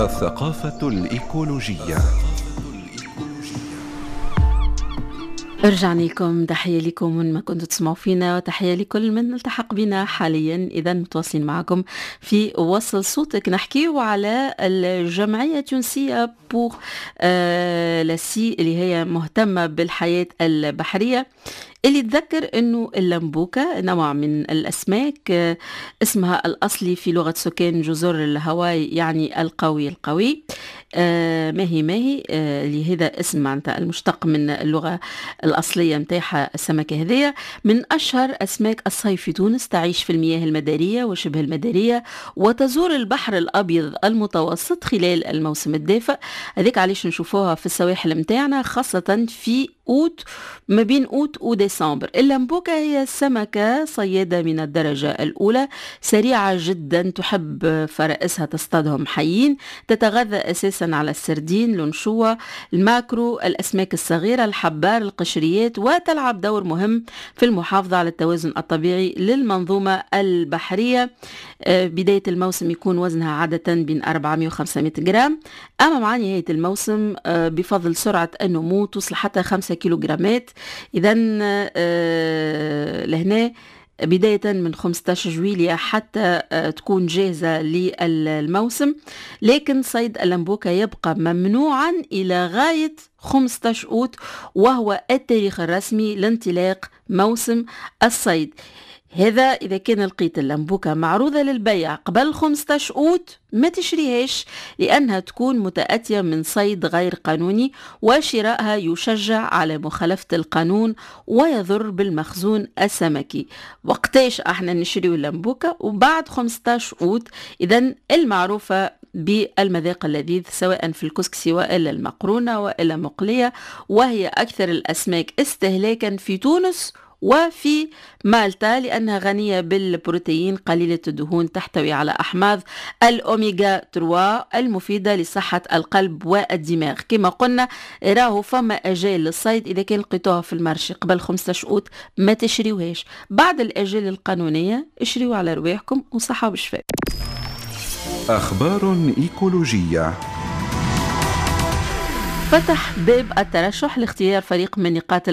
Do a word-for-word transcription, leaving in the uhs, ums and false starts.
الثقافة الإيكولوجية. رجعنا لكم، تحية لكم من ما كنتوا تسمعوا فينا، وتحية لكل من التحق بنا حاليا. إذا متواصلين معكم في وصل صوتك، نحكيه على الجمعية التونسية بور آه لاسي اللي هي مهتمة بالحياة البحرية، اللي تذكر انه اللمبوكة نوع من الاسماك آه اسمها الاصلي في لغة سكان جزر الهواي يعني القوي القوي آه ماهي ماهي آه اللي هذا اسم معناتها المشتق من اللغة الأصلية متاعها. السمكة هذية من أشهر أسماك الصيد في تونس، تعيش في المياه المدارية وشبه المدارية، وتزور البحر الأبيض المتوسط خلال الموسم الدافئ. هذيك علاش نشوفوها في السواحل متاعنا، خاصة في أوت، ما بين أوت وديسمبر. اللمبوكة هي سمكة صيادة من الدرجة الأولى، سريعة جدا، تحب فرائسها تصطادهم حيين، تتغذى أساسا على السردين، الأنشوة، الماكرو، الأسماك الصغيرة، الحبار، القشريات، وتلعب دور مهم في المحافظة على التوازن الطبيعي للمنظومة البحرية. بداية الموسم يكون وزنها عادة بين أربعمائة و خمسمائة جرام، أما مع نهاية الموسم بفضل سرعة النمو توصل حتى خمسة كيلوغرامات. إذن لهنا بداية من خمسة عشر جويلية حتى تكون جاهزة للموسم، لكن صيد اللمبوكة يبقى ممنوعا إلى غاية خمسة عشر أوت، وهو التاريخ الرسمي لانطلاق موسم الصيد. هذا إذا كان لقيت اللمبوكة معروضة للبيع قبل خمسة عشر أوت ما تشريهاش، لأنها تكون متأتية من صيد غير قانوني، وشرائها يشجع على مخالفة القانون ويضر بالمخزون السمكي. وقتاش احنا نشريو اللمبوكة؟ وبعد خمسة عشر أوت. إذن المعروفة بالمذاق اللذيذ سواء في الكسكسي وإلا المقرونة وإلا مقلية، وهي أكثر الأسماك استهلاكا في تونس وفي مالطا، لأنها غنية بالبروتين قليلة الدهون، تحتوي على أحماض الأوميغا ثلاثة المفيدة لصحة القلب والدماغ. كما قلنا راهو فما أجال للصيد، إذا كان لقيتوها في المارشي قبل خمسة عشر أوت ما تشريوهاش، بعد الأجال القانونية اشريوا على رواحكم وصحة وشفاء. أخبار إيكولوجية. فتح باب الترشح لاختيار فريق من نقاط